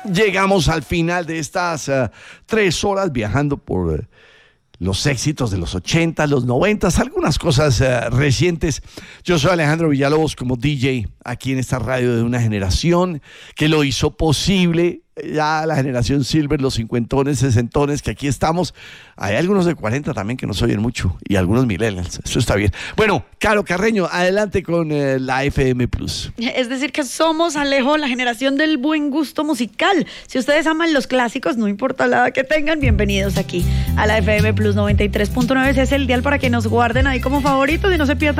Llegamos al final de estas 3 horas viajando por los éxitos de los 80, los 90, algunas cosas recientes. Yo soy Alejandro Villalobos como DJ aquí en esta radio de una generación que lo hizo posible. Ya la generación Silver, los cincuentones, sesentones, que aquí estamos. Hay algunos de 40 también que nos oyen mucho y algunos millennials. Eso está bien. Bueno, Caro Carreño, adelante con la FM Plus. Es decir que somos, Alejo, la generación del buen gusto musical. Si ustedes aman los clásicos, no importa la edad que tengan, bienvenidos aquí a la FM Plus 93.9. Ese es el dial para que nos guarden ahí como favoritos y no se pierdan